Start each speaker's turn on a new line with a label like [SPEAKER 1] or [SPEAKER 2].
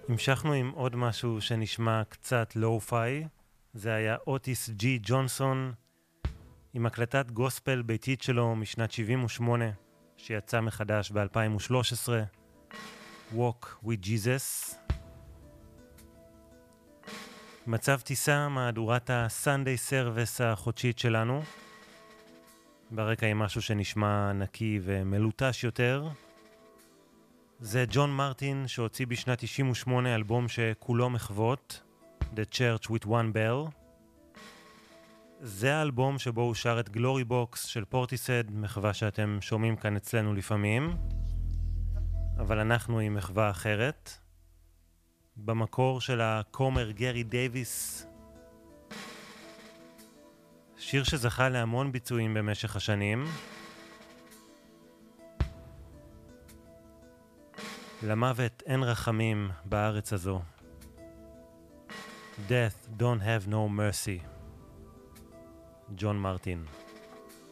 [SPEAKER 1] המשכנו עם עוד משהו שנשמע קצת לואו-פיי. זה היה אוטיס ג'י ג'ונסון עם הקלטת גוספל ביתית שלו משנת 78 שיצא מחדש ב-2013, Walk with Jesus. מצב טיסה, מהדורת ה-Sunday Service החודשית שלנו. ברקע עם משהו שנשמע נקי ומלוטש יותר. זה ג'ון מרטין שהוציא בשנת 98 אלבום שכולו מחוות, The Church with One Bell. זה האלבום שבו הוא שר את גלורי בוקס של פורטיסד, מחווה שאתם שומעים כאן אצלנו לפעמים, אבל אנחנו עם מחווה אחרת. במקור של הכומר גרי דייביס, שיר שזכה להמון ביצועים במשך השנים. למוות אין רחמים בארץ הזו. Death don't have no mercy. ג'ון מרטין.